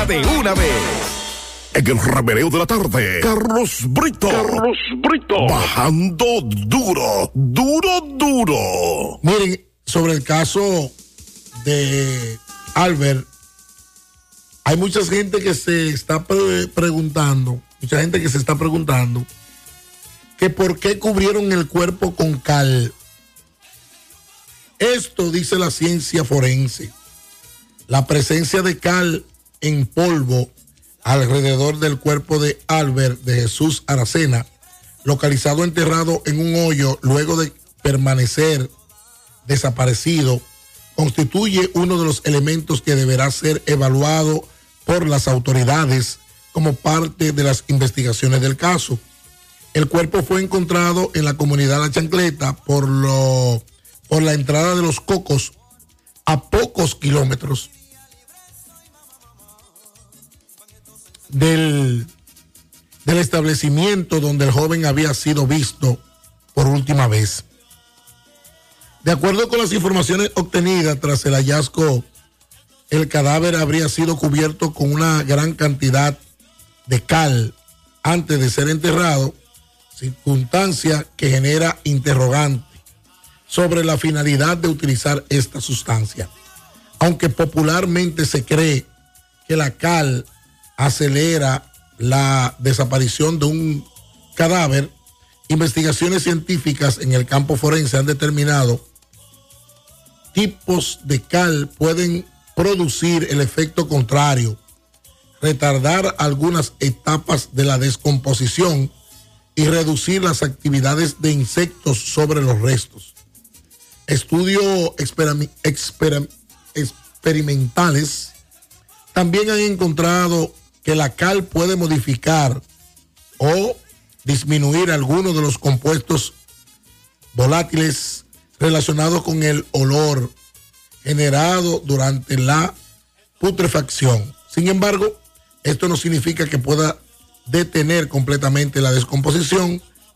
de una vez. En el remereo de la tarde, Carlos Brito. Bajando duro. Miren, sobre el caso de Albert, hay mucha gente que se está preguntando que por qué cubrieron el cuerpo con cal. Esto dice la ciencia forense. La presencia de cal en polvo alrededor del cuerpo de Albert de Jesús Aracena, localizado enterrado en un hoyo luego de permanecer desaparecido, constituye uno de los elementos que deberá ser evaluado por las autoridades como parte de las investigaciones del caso. El cuerpo fue encontrado en la comunidad La Chancleta por la entrada de Los Cocos, a pocos kilómetros del establecimiento donde el joven había sido visto por última vez. De acuerdo con las informaciones obtenidas tras el hallazgo, el cadáver habría sido cubierto con una gran cantidad de cal antes de ser enterrado, circunstancia que genera interrogante sobre la finalidad de utilizar esta sustancia. Aunque popularmente se cree que la cal acelera la desaparición de un cadáver, investigaciones científicas en el campo forense han determinado tipos de cal pueden producir el efecto contrario, retardar algunas etapas de la descomposición y reducir las actividades de insectos sobre los restos. Estudios experimentales también han encontrado que la cal puede modificar o disminuir algunos de los compuestos volátiles relacionados con el olor generado durante la putrefacción. Sin embargo, esto no significa que pueda detener completamente la descomposición